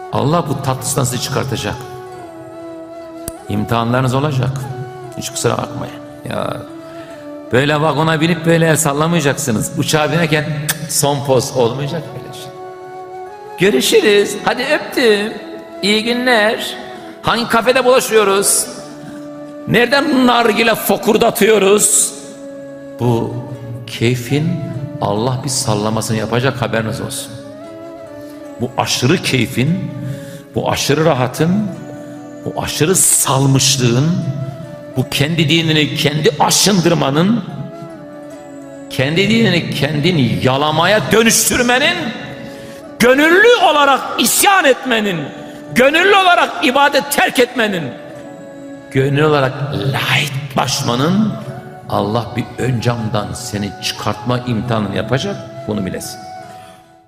Allah bu tatlısından sizi çıkartacak. İmtihanlarınız olacak. Hiç kusura bakmayın. Ya böyle vagona binip böyle el sallamayacaksınız. Uçağa binerken son poz olmayacak böyle şey. Görüşürüz. Hadi öptüm. İyi günler. Hangi kafede bulaşıyoruz? Nereden nargile fokurdatıyoruz? Bu keyfin Allah bir sallamasını yapacak, haberiniz olsun. Bu aşırı keyfin, bu aşırı rahatın, bu aşırı salmışlığın, bu kendi dinini kendi aşındırmanın, kendi dinini kendini yalamaya dönüştürmenin, gönüllü olarak isyan etmenin, gönüllü olarak ibadet terk etmenin, gönüllü olarak layıklaşmanın Allah bir ön camdan seni çıkartma imtihanını yapacak, bunu bilesin.